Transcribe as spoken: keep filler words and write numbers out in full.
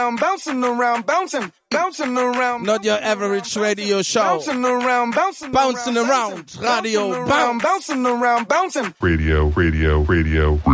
around, bouncing around, bouncing, bouncing around. Not your average radio show. Bouncing around, bouncing, bouncing around, radio, bouncing around, bouncing around, bouncing. Radio, radio, radio.